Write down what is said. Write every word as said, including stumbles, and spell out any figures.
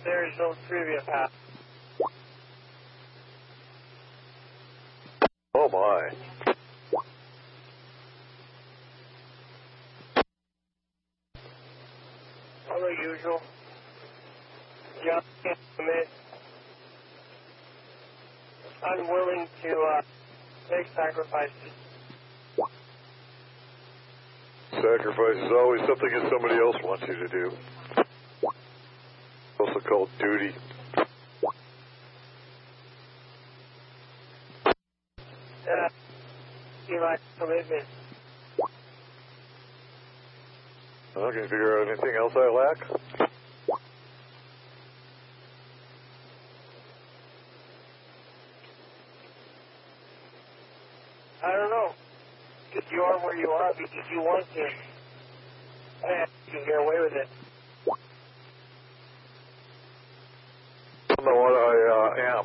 There's no trivia path. Oh my. Although usual. John can't commit. Unwilling to uh, make sacrifices. Sacrifice is always something that somebody else wants you to do. Also called duty. Uh, he lacks commitment. Well, can you figure out anything else I lack? I don't know. Because you are where you are because you want to. And you can get away with it. I don't know what I uh, am.